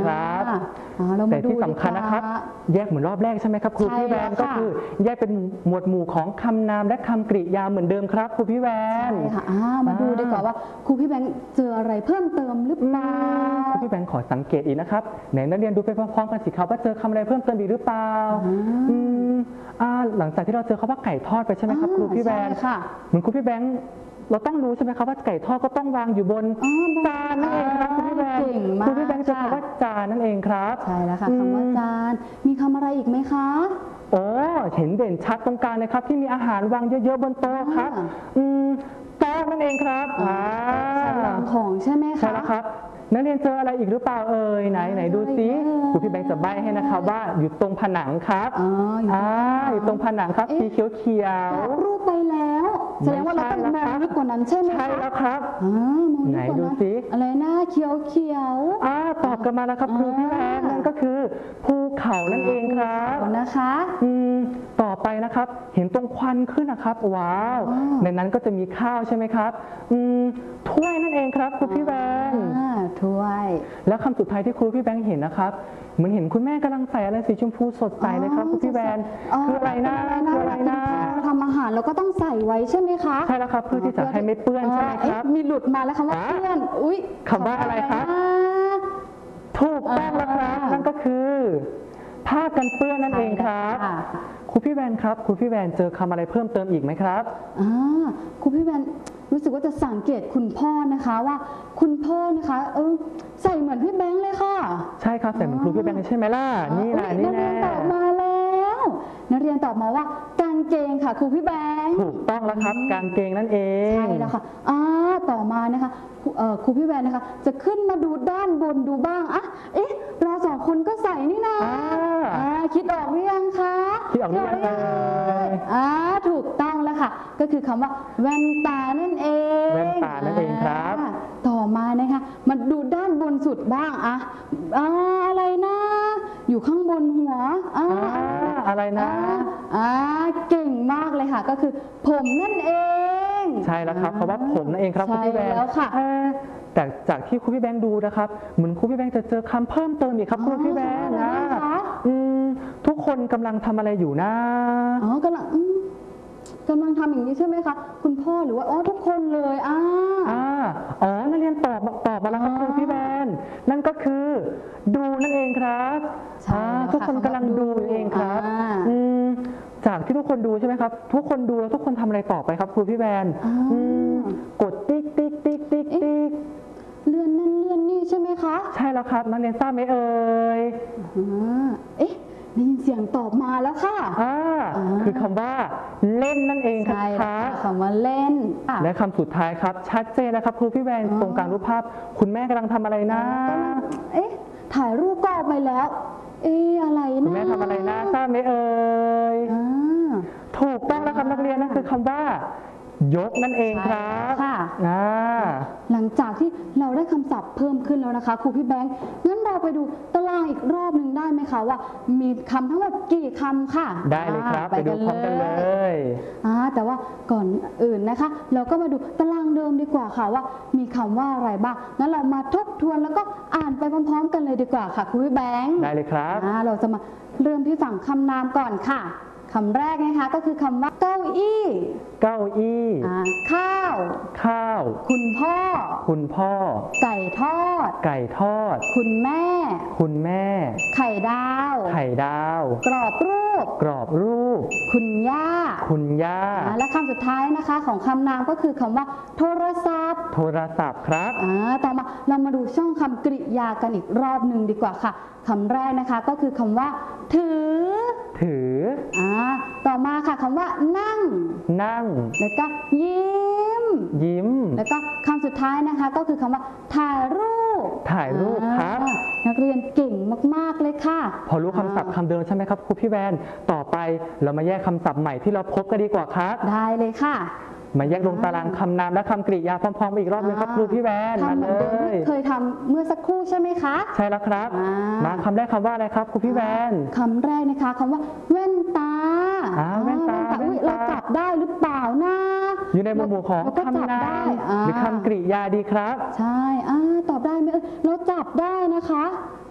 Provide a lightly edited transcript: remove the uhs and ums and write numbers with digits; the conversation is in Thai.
ครับแต่ที่สำคัญนะครับแยกเหมือนรอบแรกใช่ไหมครับครูพี่แวนก็คือแยกเป็นหมวดหมู่ของคำนามและคำกริยาเหมือนเดิมครับครูพี่แวนใช่ค่ะมาดูดีกว่าว่าครูพี่แวนเจออะไรเพิ่มเติมหรือเปล่าครูพี่แวนขอสังเกตอีกนะครับไหนนักเรียนดูไปพร้อมๆกันสิครับว่าเจอคำอะไรเพิ่มเติมอีกหรือเปล่าหลังจากที่เราเจอคำว่าไก่ทอดไปใช่ไหมครับครูพี่แวนเหมือนครูพี่แบงค์เราต้องรู้ใช่ไหมครับว่าไก่ทอดก็ต้องวางอยู่บนจานนั่นเองครับครูพี่แบงค์ครูพี่แบงค์เจอคำว่าจานนั่นเองครับใช่แล้วค่ะคำว่าจานมีคำอะไรอีกไหมคะโอ้เห็นเด่นชัดตรงกลางเลยครับที่มีอาหารวางเยอะๆบนโต๊ะครับโต๊ะนั่นเองครับวางของใช่ไหมคะใช่แล้วครับนักเรียนเจออะไรอีกหรือเปล่าไหนดูซิครูพี่แบงค์จะใบ้ให้นะครับว่าอยู่ตรงผนังครับอยู่ตรงผนังครับสีเขียวรูปไปแล้วแสดงว่าเราต้องมองลึกกว่านั้นใช่ไหมคะใช่แล้วครับไหนดูซิอะไรนะเขียวตอบกันมาแล้วครับครูพี่แบงค์นั่นก็คือภูเขานั่นเองครับนะคะต่อไปนะครับเห็นตรงควันขึ้นนะครับว้าวในนั้นก็จะมีข้าวใช่ไหมครับถ้วยนั่นเองครับครูพี่แบงค์ถ้วยแล้วคำสุดท้ายที่ครูพี่แบงค์เห็นนะครับเหมือนเห็นคุณแม่กำลังใส่อะไรสีชมพูสดใสเลยครับครูพี่แบงค์คืออะไรนะทำอาหารเราก็ต้องใส่ไว้ใช่ไหมคะใช่แล้วครับเพื่อที่จะให้ไม่เปื้อนใช่ไหมครับมีหลุดมาแล้วคำว่าเปื้อนคำว่าอะไรครับถูกต้องแล้วครับนั่นก็คือผ้ากันเปื้อนนั่นเองครับครูพี่แวนครับครูพี่แวนเจอคำอะไรเพิ่มเติมอีกไหมครับครูพี่แวนรู้สึกว่าจะสังเกตคุณพ่อนะคะว่าคุณพ่อนะคะใส่เหมือนพี่แบงค์เลยค่ะใช่ครับใส่เหมือนครูพี่แบงค์ใช่ไหมล่ะนี่แหละนักเรียนตอบมาแล้วนักเรียนตอบมาว่ากางเกงค่ะครูพี่แบงค์ถูกต้องแล้วครับกางเกงนั่นเองใช่แล้วค่ะต่อมานะคะครูพี่แวนนะคะจะขึ้นมาดูด้านบนดูบ้างเราสองคนก็ใส่นี่นะคิดออกหรือยังคะคิดออกหรือยังถูกต้องแล้วค่ะก็คือคำว่าแว่นตานั่นเองแว่นตานั่นเองครับต่อมานะคะมาดูด้านบนสุดบ้างอะไรนะอยู่ข้างบนหัวอะไรนะเก่งมากเลยค่ะก็คือผมนั่นเองใช่แล้วครับเพราะว่าผมนั่นเองครับครูพี่แบงค์แต่จากที่ครูพี่แบงค์ดูนะครับเหมือนครูพี่แบงค์จะเจอคำเพิ่มเติมอีกครับครูพี่แบงค์ทุกคนกำลังทำอะไรอยู่นะกำลังทำอย่างนี้ใช่ไหมคะคุณพ่อหรือว่าทุกคนเลยนักเรียนตอบมาแล้วครับครูพี่แบงค์นั่นก็คือดูนั่นเองครับทุกคนกำลังดูเองครับจากที่ทุกคนดูใช่ไหมครับทุกคนดูแล้วทุกคนทำอะไรต่อไปครับครูพี่แบงค์กดติ๊กติ๊กติ๊กติ๊กติ๊กเลื่อนนั่นเลื่อนนี่ใช่ไหมคะใช่แล้วครับนักเรียนทราบไหมได้ยินเสียงตอบมาแล้วค่ะคือคำว่าเล่นนั่นเองครับคำว่าเล่นและคำสุดท้ายครับชัดเจนนะครับครูพี่แวนตรงกลางรูปภาพคุณแม่กำลังทำอะไรนะถ่ายรูปก็ออกไปแล้วอะไรนะคุณแม่ทำอะไรนะทราบไหมถูกต้องแล้วครับนักเรียนนั่นคือคำว่ายกนั่นเองครับหลังจากที่เราได้คำศัพท์เพิ่มขึ้นแล้วนะคะครูพี่แบงค์งั้นเราไปดูตารางอีกรอบหนึ่งได้ไหมคะว่ามีคำทั้งหมดกี่คำค่ะได้เลยครับไปดูพร้อมกันเลยแต่ว่าก่อนอื่นนะคะเราก็มาดูตารางเดิมดีกว่าค่ะว่ามีคำว่าอะไรบ้างงั้นเรามาทบทวนแล้วก็อ่านไปพร้อมๆกันเลยดีกว่าค่ะครูพี่แบงค์ได้เลยครับเราจะมาเริ่มที่ฝั่งคำนามก่อนค่ะคำแรกนะคะก็คือคำว่าเก้าอี้ข้าวคุณพ่อไก่ทอดคุณแม่ไข่ดาวกรอบรูปคุณย่าและคำสุดท้ายนะคะของคำนามก็คือคำว่าโทรศัพท์ครับต่อมาเรามาดูช่องคำกริยากันอีกรอบหนึ่งดีกว่าค่ะคำแรกนะคะก็คือคำว่าถือต่อมาค่ะคำว่านั่งแล้วก็ยิ้มแล้วก็คำสุดท้ายนะคะก็คือคำว่าถ่ายรูปครับนักเรียนเก่งมากๆเลยค่ะพอรู้คำศัพท์คำเดิมใช่ไหมครับครูพี่แวนต่อไปเรามาแยกคำศัพท์ใหม่ที่เราพบกันดีกว่าครับได้เลยค่ะมาแยกลงตารางคำนามและคำกริยาพร้อมๆอีกรอบนึงครับครูพี่แวนทำเหมือนเดิมเคยทำเมื่อสักครู่ใช่ไหมคะใช่แล้วครับมาคำแรกคำว่าอะไรครับครูพี่แวนคำแรกนะคะคำว่าแว่นตาเราจับได้หรือเปล่านะอยู่ในหมวดหมู่ของคำนามหรือคำกริยาดีครับใช่ตอบได้ไหมเราจับได้นะคะ